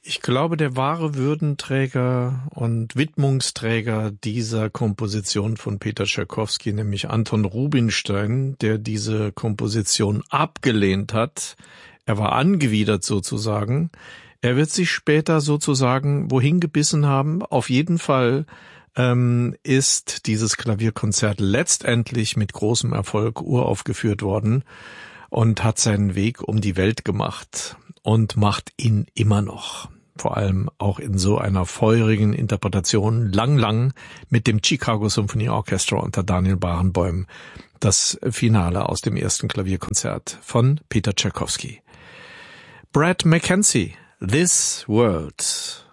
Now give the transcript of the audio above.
Ich glaube, der wahre Würdenträger und Widmungsträger dieser Komposition von Peter Tschaikowski, nämlich Anton Rubinstein, der diese Komposition abgelehnt hat. Er war angewidert sozusagen. Er wird sich später sozusagen wohin gebissen haben. Auf jeden Fall ist dieses Klavierkonzert letztendlich mit großem Erfolg uraufgeführt worden und hat seinen Weg um die Welt gemacht und macht ihn immer noch. Vor allem auch in so einer feurigen Interpretation, lang mit dem Chicago Symphony Orchestra unter Daniel Barenboim. Das Finale aus dem ersten Klavierkonzert von Peter Tschaikowski. Brad Mackenzie, This World.